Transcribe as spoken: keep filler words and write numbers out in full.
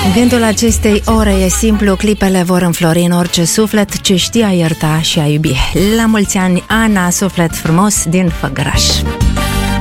Gândul acestei ore e simplu, clipele vor înflori în orice suflet ce știe a ierta și a iubi. La mulți ani, Ana, suflet frumos din Făgăraș.